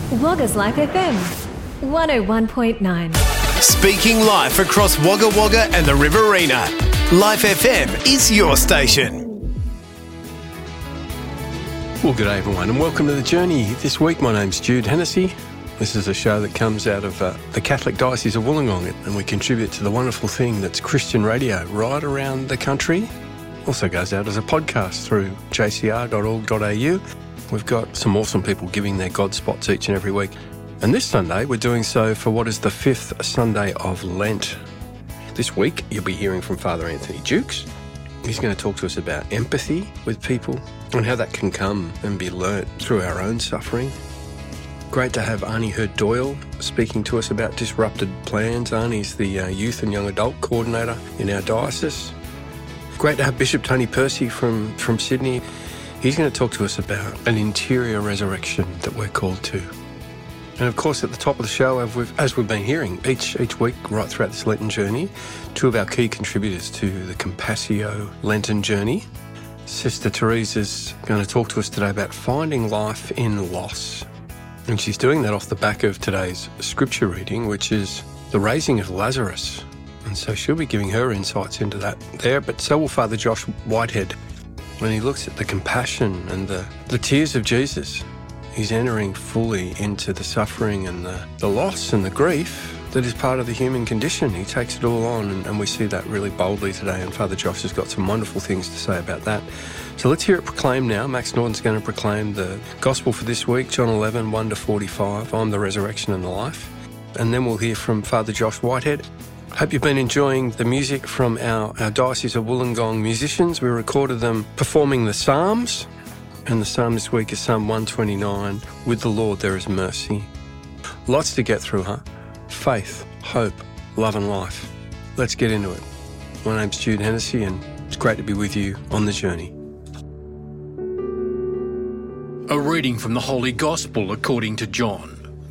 Wagga's Life FM 101.9. Speaking live across Wagga Wagga and the Riverina. Life FM is your station. Well, good day everyone and welcome to The Journey. This week my name's Jude Hennessy. This is a show that comes out of the Catholic Diocese of Wollongong, and we contribute to the wonderful thing that's Christian radio right around the country. Also goes out as a podcast through jcr.org.au. We've got some awesome people giving their God spots each and every week. And this Sunday we're doing so for what is the fifth Sunday of Lent. This week you'll be hearing from Father Anthony Jukes. He's going to talk to us about empathy with people and how that can come and be learnt through our own suffering. Great to have Arnie Hurd-Doyle speaking to us about disrupted plans. Arnie's the youth and young adult coordinator in our diocese. Great to have Bishop Tony Percy from Sydney. He's going to talk to us about an interior resurrection that we're called to. And of course, at the top of the show, as we've been hearing each week right throughout this Lenten journey, two of our key contributors to the Compassio Lenten journey. Sister Teresa's going to talk to us today about finding life in loss. And she's doing that off the back of today's scripture reading, which is the raising of Lazarus. And so she'll be giving her insights into that there, but so will Father Josh Whitehead. When he looks at the compassion and the tears of Jesus, he's entering fully into the suffering and the loss and the grief that is part of the human condition. He takes it all on, and we see that really boldly today, and Father Josh has got some wonderful things to say about that. So let's hear it proclaimed now. Max Norton's going to proclaim the Gospel for this week, John 11, 1-45. I'm the resurrection and the life. And then we'll hear from Father Josh Whitehead. Hope you've been enjoying the music from our Diocese of Wollongong musicians. We recorded them performing the Psalms, and the Psalm this week is Psalm 129, With the Lord there is mercy. Lots to get through, huh? Faith, hope, love and life. Let's get into it. My name's Jude Hennessy, and it's great to be with you on the journey. A reading from the Holy Gospel according to John.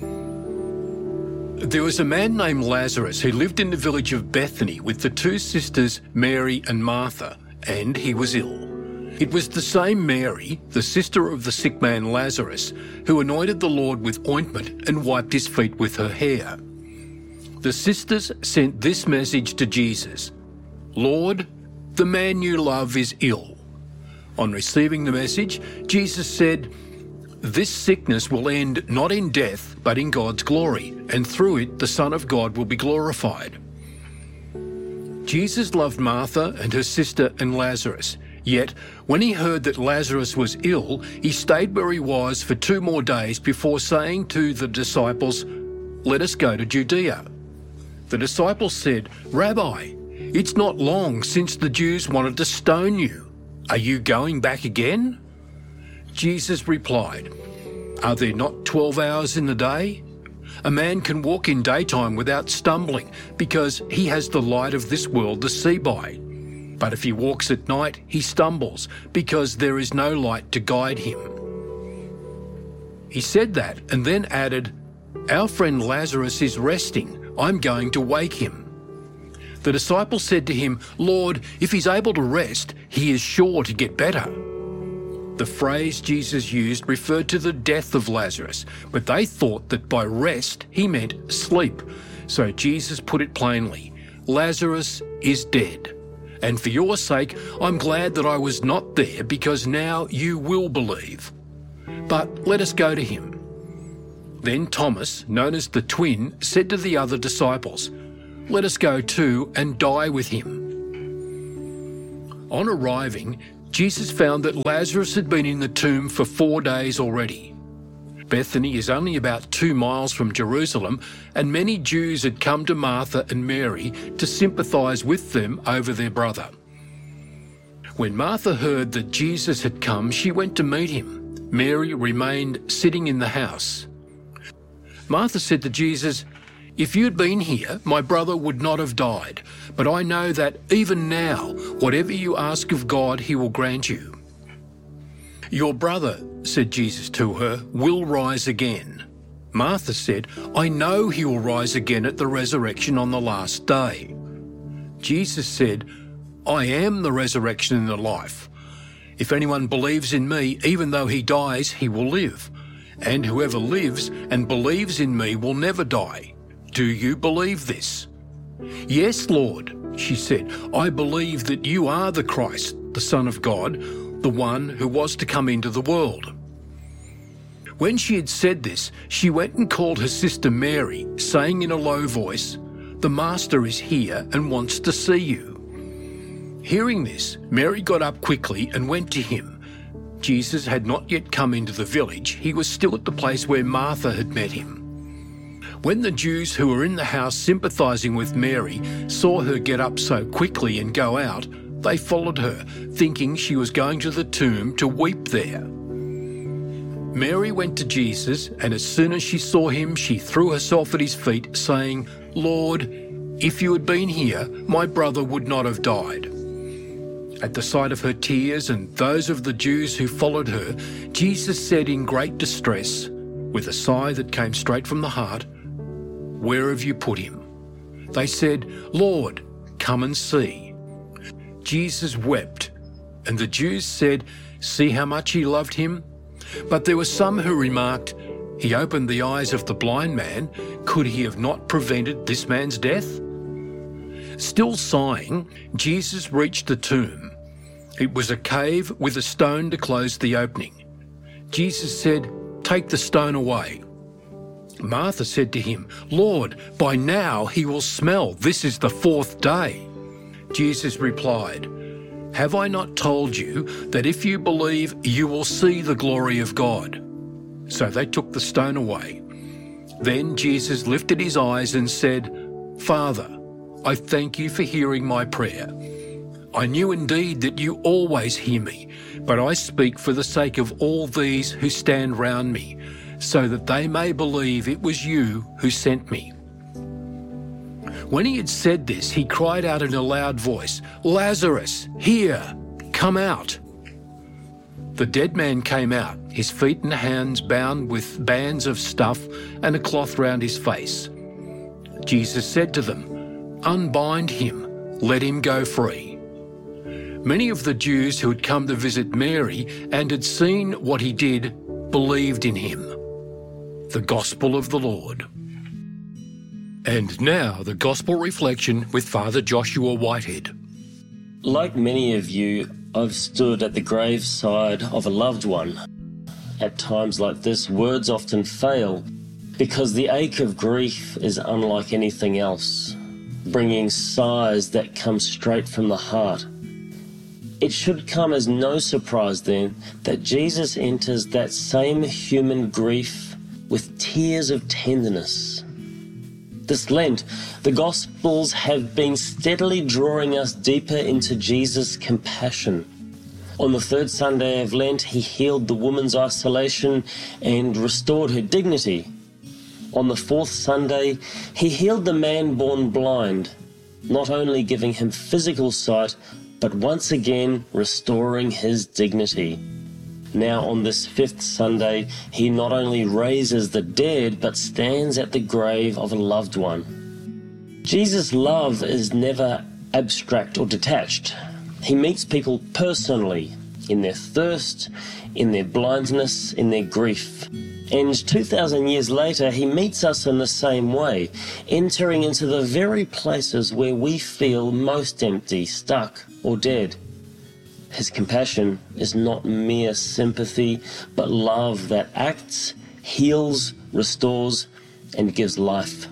There was a man named Lazarus who lived in the village of Bethany with the two sisters Mary and Martha, and he was ill. It was the same Mary, the sister of the sick man Lazarus, who anointed the Lord with ointment and wiped his feet with her hair. The sisters sent this message to Jesus: "Lord, the man you love is ill." On receiving the message, Jesus said, "This sickness will end not in death, but in God's glory, and through it the Son of God will be glorified." Jesus loved Martha and her sister and Lazarus. Yet, when he heard that Lazarus was ill, he stayed where he was for 2 more days before saying to the disciples, "Let us go to Judea." The disciples said, "Rabbi, it's not long since the Jews wanted to stone you. Are you going back again?" Jesus replied, "Are there not 12 hours in the day? A man can walk in daytime without stumbling because he has the light of this world to see by. But if he walks at night, he stumbles because there is no light to guide him." He said that and then added, "Our friend Lazarus is resting. I'm going to wake him." The disciples said to him, "Lord, if he's able to rest, he is sure to get better." The phrase Jesus used referred to the death of Lazarus, but they thought that by rest he meant sleep. So Jesus put it plainly, "Lazarus is dead. And for your sake, I'm glad that I was not there, because now you will believe. But let us go to him." Then Thomas, known as the twin, said to the other disciples, "Let us go too and die with him." On arriving, Jesus found that Lazarus had been in the tomb for 4 days already. Bethany is only about 2 miles from Jerusalem, and many Jews had come to Martha and Mary to sympathise with them over their brother. When Martha heard that Jesus had come, she went to meet him. Mary remained sitting in the house. Martha said to Jesus, "If you'd been here, my brother would not have died. But I know that even now, whatever you ask of God, he will grant you." "Your brother," said Jesus to her, "will rise again." Martha said, "I know he will rise again at the resurrection on the last day." Jesus said, "I am the resurrection and the life. If anyone believes in me, even though he dies, he will live. and whoever lives and believes in me will never die. Do you believe this?" "Yes, Lord," she said, "I believe that you are the Christ, the Son of God, the one who was to come into the world." When she had said this, she went and called her sister Mary, saying in a low voice, "The Master is here and wants to see you." Hearing this, Mary got up quickly and went to him. Jesus had not yet come into the village. He was still at the place where Martha had met him. When the Jews who were in the house sympathising with Mary saw her get up so quickly and go out, they followed her, thinking she was going to the tomb to weep there. Mary went to Jesus, and as soon as she saw him, she threw herself at his feet, saying, "Lord, if you had been here, my brother would not have died." At the sight of her tears and those of the Jews who followed her, Jesus said in great distress, with a sigh that came straight from the heart, "Where have you put him?" They said, "Lord, come and see." Jesus wept, and the Jews said, "See how much he loved him?" But there were some who remarked, "He opened the eyes of the blind man. Could he have not prevented this man's death?" Still sighing, Jesus reached the tomb. It was a cave with a stone to close the opening. Jesus said, "Take the stone away." Martha said to him, "Lord, by now he will smell. This is the 4th day." Jesus replied, "Have I not told you that if you believe, you will see the glory of God?" So they took the stone away. Then Jesus lifted his eyes and said, "Father, I thank you for hearing my prayer. I knew indeed that you always hear me, but I speak for the sake of all these who stand round me, so that they may believe it was you who sent me." When he had said this, he cried out in a loud voice, "Lazarus, here, come out." The dead man came out, his feet and hands bound with bands of stuff and a cloth round his face. Jesus said to them, "Unbind him, let him go free." Many of the Jews who had come to visit Mary and had seen what he did believed in him. The Gospel of the Lord. And now the Gospel reflection with Father Joshua Whitehead. Like many of you, I've stood at the graveside of a loved one. At times like this, words often fail because the ache of grief is unlike anything else, bringing sighs that come straight from the heart. It should come as no surprise then that Jesus enters that same human grief with tears of tenderness. This Lent, the Gospels have been steadily drawing us deeper into Jesus' compassion. On the 3rd Sunday of Lent, he healed the woman's isolation and restored her dignity. On the 4th Sunday, he healed the man born blind, not only giving him physical sight, but once again restoring his dignity. Now on this 5th Sunday, he not only raises the dead, but stands at the grave of a loved one. Jesus' love is never abstract or detached. He meets people personally, in their thirst, in their blindness, in their grief. And 2,000 years later, he meets us in the same way, entering into the very places where we feel most empty, stuck, or dead. His compassion is not mere sympathy, but love that acts, heals, restores, and gives life.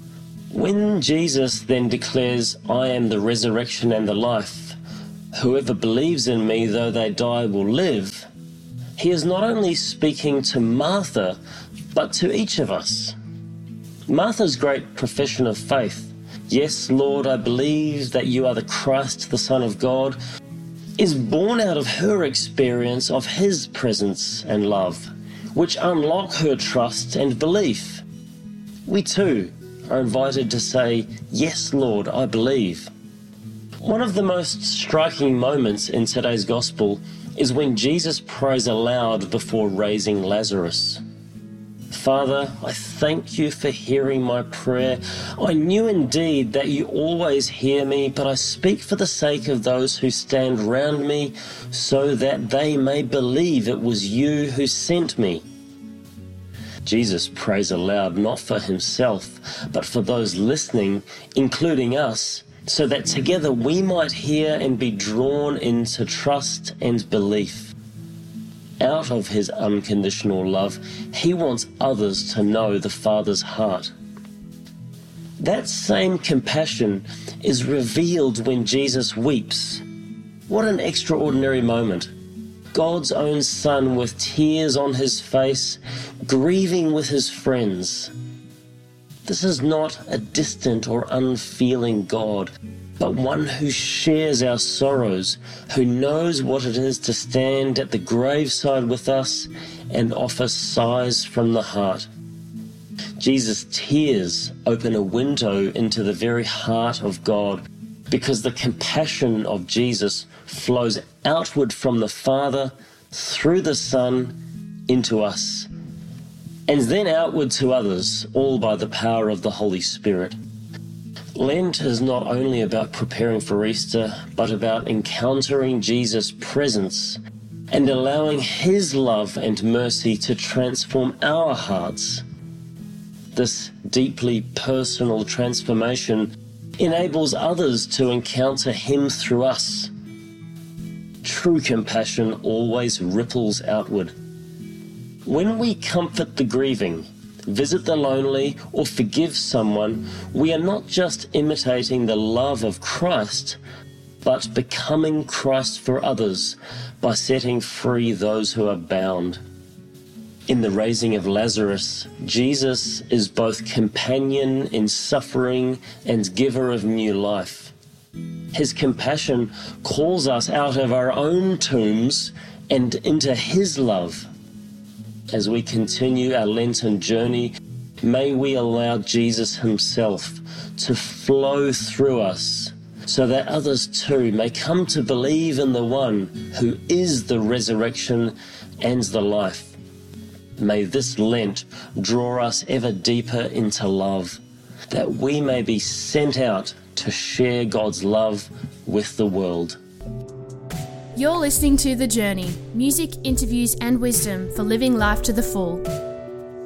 When Jesus then declares, "I am the resurrection and the life, whoever believes in me, though they die, will live," he is not only speaking to Martha, but to each of us. Martha's great profession of faith, "Yes, Lord, I believe that you are the Christ, the Son of God," is born out of her experience of his presence and love, which unlock her trust and belief. We too are invited to say, "Yes, Lord, I believe." One of the most striking moments in today's Gospel is when Jesus prays aloud before raising Lazarus. "Father, I thank you for hearing my prayer. I knew indeed that you always hear me, but I speak for the sake of those who stand round me, so that they may believe it was you who sent me." Jesus prays aloud not for himself, but for those listening, including us, so that together we might hear and be drawn into trust and belief. Out of his unconditional love, he wants others to know the Father's heart. That same compassion is revealed when Jesus weeps. What an extraordinary moment. God's own Son with tears on his face, grieving with his friends. This is not a distant or unfeeling God, but one who shares our sorrows, who knows what it is to stand at the graveside with us and offer sighs from the heart. Jesus' tears open a window into the very heart of God, because the compassion of Jesus flows outward from the Father, through the Son, into us, and then outward to others, all by the power of the Holy Spirit. Lent is not only about preparing for Easter, but about encountering Jesus' presence and allowing his love and mercy to transform our hearts. This deeply personal transformation enables others to encounter him through us. True compassion always ripples outward. When we comfort the grieving, visit the lonely, or forgive someone, we are not just imitating the love of Christ, but becoming Christ for others by setting free those who are bound. In the raising of Lazarus, Jesus is both companion in suffering and giver of new life. His compassion calls us out of our own tombs and into his love. As we continue our Lenten journey, may we allow Jesus himself to flow through us, so that others too may come to believe in the one who is the resurrection and the life. May this Lent draw us ever deeper into love, that we may be sent out to share God's love with the world. You're listening to The Journey, music, interviews and wisdom for living life to the full.